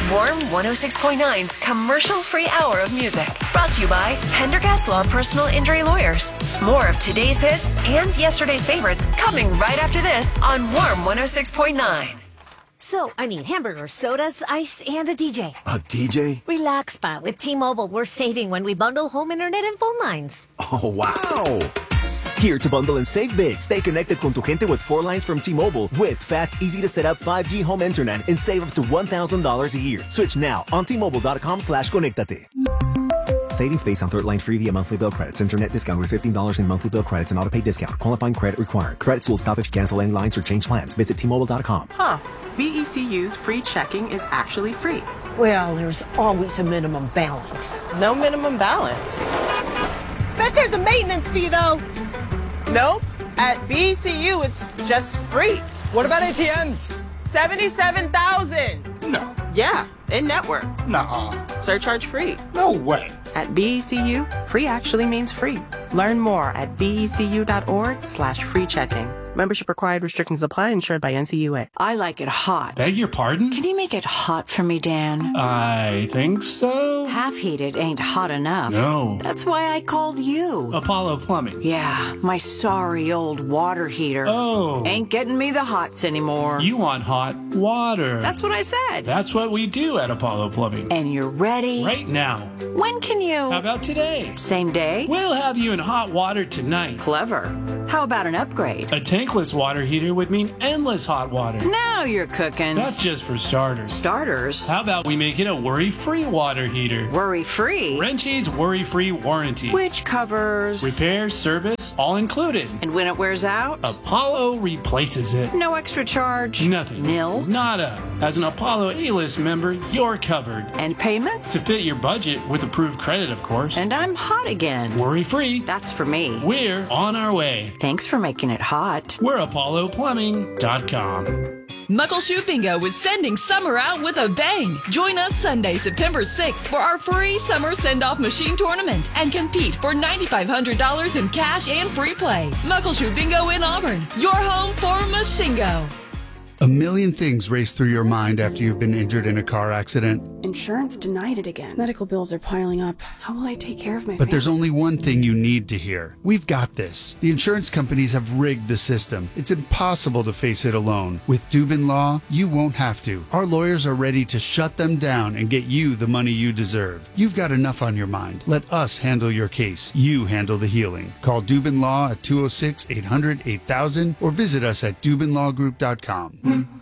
Warm 106.9's commercial-free hour of music. Brought to you by Pendergast Law Personal Injury Lawyers. More of today's hits and yesterday's favorites coming right after this on Warm 106.9. So, I need hamburgers, sodas, ice, and a DJ. A DJ? Relax, Pa. With T-Mobile, we're saving when we bundle home internet and phone lines. Oh, wow! Here to bundle and save big. Stay connected con tu gente with 4 lines from T-Mobile with fast, easy-to-set-up 5G home internet and save up to $1,000 a year. Switch now on T-Mobile.com/conectate. Savings based on 3rd line free via monthly bill credits. Internet discount with $15 in monthly bill credits and auto-pay discount. Qualifying credit required. Credits will stop if you cancel any lines or change plans. Visit T-Mobile.com. BECU's free checking is actually free. Well, there's always a minimum balance. No minimum balance. Bet there's a maintenance fee, though. Nope. At BECU, it's just free. What about ATMs? 77,000. No. Yeah, in-network. Nuh-uh. Surcharge free. No way. At BECU, free actually means free. Learn more at becu.org/free checking. Membership required, restrictions apply, insured by NCUA. I like it hot. Beg your pardon? Can you make it hot for me, Dan? I think so. Half heated ain't hot enough. No. That's why I called you. Apollo Plumbing. Yeah, my sorry old water heater. Oh. Ain't getting me the hots anymore. You want hot water. That's what I said. That's what we do at Apollo Plumbing. And you're ready? Right now. When can you? How about today? Same day? We'll have you in hot water tonight. Clever. How about an upgrade? A tankless water heater would mean endless hot water. Now you're cooking. That's just for starters. Starters? How about we make it a worry-free water heater? Worry-free? Wrenchie's worry-free warranty. Which covers? Repair, service, all included. And when it wears out? Apollo replaces it. No extra charge? Nothing. Nil? Nada. As an Apollo A-list member, you're covered. And payments? To fit your budget with approved credit, of course. And I'm hot again. Worry-free. That's for me. We're on our way. Thanks for making it hot. We're ApolloPlumbing.com. Muckleshoot Bingo is sending summer out with a bang. Join us Sunday, September 6th for our free summer send-off machine tournament and compete for $9,500 in cash and free play. Muckleshoot Bingo in Auburn, your home for Machingo. A million things race through your mind after you've been injured in a car accident. Insurance denied it again. Medical bills are piling up. How will I take care of my family? But there's only one thing you need to hear. We've got this. The insurance companies have rigged the system. It's impossible to face it alone. With Dubin Law, you won't have to. Our lawyers are ready to shut them down and get you the money you deserve. You've got enough on your mind. Let us handle your case. You handle the healing. Call Dubin Law at 206-800-8000 or visit us at DubinLawGroup.com.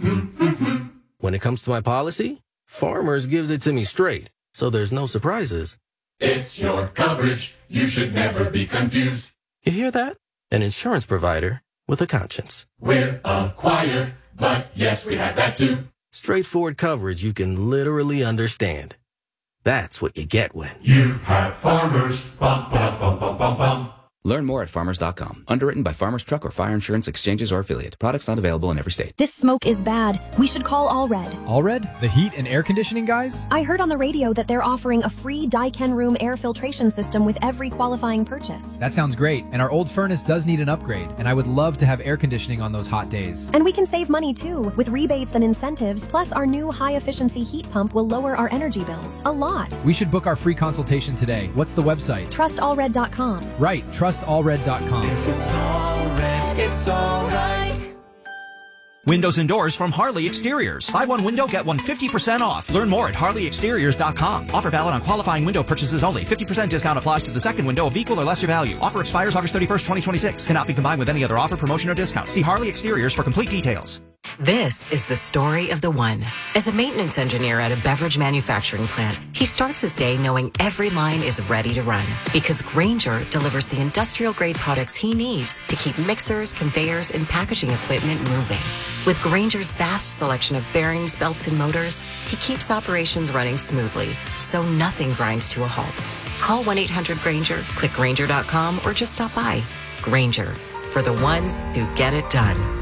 When it comes to my policy, Farmers gives it to me straight, so there's no surprises. It's your coverage. You should never be confused. You hear that? An insurance provider with a conscience. We're acquired, but yes, we have that too. Straightforward coverage you can literally understand. That's what you get when you have Farmers. Bum, bum, bum, bum, bum, bum. Learn more at farmers.com. Underwritten by Farmers Truck or Fire Insurance Exchanges or affiliate. Products not available in every state. This smoke is bad. We should call Allred. Allred? The heat and air conditioning guys? I heard on the radio that they're offering a free Daiken room air filtration system with every qualifying purchase. That sounds great. And our old furnace does need an upgrade. And I would love to have air conditioning on those hot days. And we can save money too, with rebates and incentives. Plus, our new high-efficiency heat pump will lower our energy bills. A lot. We should book our free consultation today. What's the website? TrustAllred.com. Right, TrustAllred.com. If it's all red, it's all right. Windows and doors from Harley Exteriors. Buy one window, get one 50% off. Learn more at HarleyExteriors.com. Offer valid on qualifying window purchases only. 50% discount applies to the second window of equal or lesser value. Offer expires August 31st, 2026. Cannot be combined with any other offer, promotion, or discount. See Harley Exteriors for complete details. This is the story of the one. As a maintenance engineer at a beverage manufacturing plant, he starts his day knowing every line is ready to run because Grainger delivers the industrial-grade products he needs to keep mixers, conveyors, and packaging equipment moving. With Grainger's vast selection of bearings, belts, and motors, he keeps operations running smoothly, so nothing grinds to a halt. Call 1-800-GRAINGER, click Grainger.com, or just stop by. Grainger, for the ones who get it done.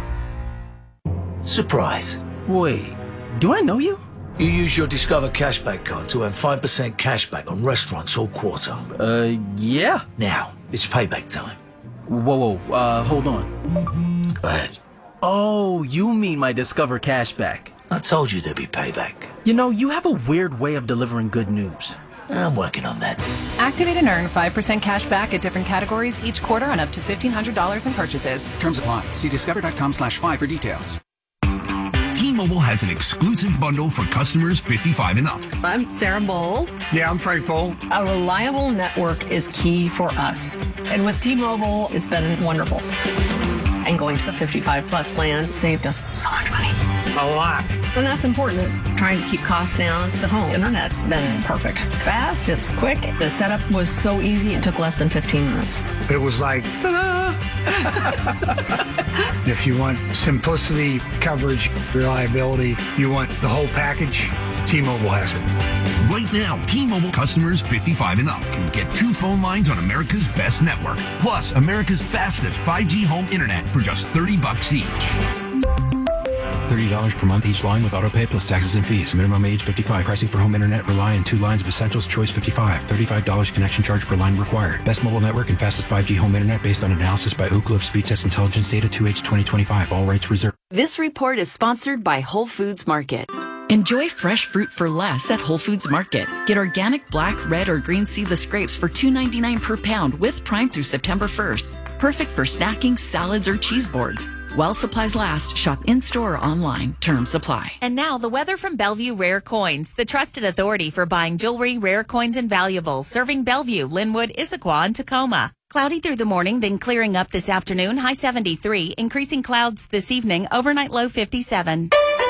Surprise. Wait, do I know you? You use your Discover Cashback card to earn 5% cashback on restaurants all quarter. Yeah. Now, it's payback time. Whoa, hold on. Go ahead. Oh, you mean my Discover Cashback. I told you there'd be payback. You know, you have a weird way of delivering good news. I'm working on that. Activate and earn 5% cash back at different categories each quarter on up to $1,500 in purchases. Terms apply. See discover.com/5 for details. T-Mobile has an exclusive bundle for customers 55 and up. I'm Sarah Bowl. Yeah, I'm Frank Bowl. A reliable network is key for us. And with T-Mobile, it's been wonderful. And going to the 55-plus plan saved us so much money. A lot. And that's important. Trying to keep costs down. The home internet's been perfect. It's fast, it's quick. The setup was so easy, it took less than 15 minutes. It was like, ta-da! If you want simplicity, coverage, reliability, you want the whole package, T-Mobile has it. Right now, T-Mobile customers 55 and up can get 2 phone lines on America's best network, plus America's fastest 5G home internet for just $30 each. $30 per month each line with autopay plus taxes and fees. Minimum age 55. Pricing for home internet rely on 2 lines of Essentials. Choice 55. $35 connection charge per line required. Best mobile network and fastest 5G home internet based on analysis by Ookla of Speed Test Intelligence data 2H 2025. All rights reserved. This report is sponsored by Whole Foods Market. Enjoy fresh fruit for less at Whole Foods Market. Get organic black, red, or green seedless grapes for $2.99 per pound with Prime through September 1st. Perfect for snacking, salads, or cheese boards. While supplies last, shop in-store or online. Terms apply. And now the weather from Bellevue Rare Coins, the trusted authority for buying jewelry, rare coins, and valuables, serving Bellevue, Linwood, Issaquah, and Tacoma. Cloudy through the morning, then clearing up this afternoon, high 73, increasing clouds this evening, overnight low 57.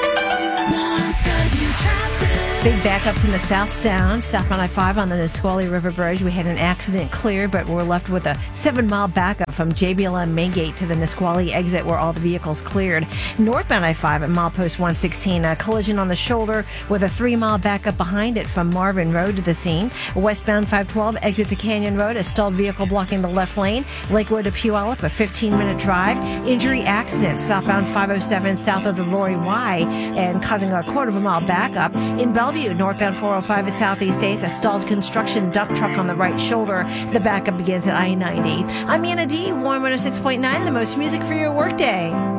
Big backups in the South Sound, southbound I-5 on the Nisqually River Bridge. We had an accident cleared, but we're left with a 7-mile backup from JBLM Main Gate to the Nisqually exit where all the vehicles cleared. Northbound I-5 at milepost 116, a collision on the shoulder with a 3-mile backup behind it from Marvin Road to the scene. Westbound 512 exit to Canyon Road, a stalled vehicle blocking the left lane. Lakewood to Puyallup, a 15-minute drive. Injury accident, southbound 507 south of the Lori Y and causing a 1/4-mile backup. In Bellevue, northbound 405 at Southeast 8th, a stalled construction dump truck on the right shoulder. The backup begins at I-90. I'm Anna D, Warm 106.9, the most music for your workday.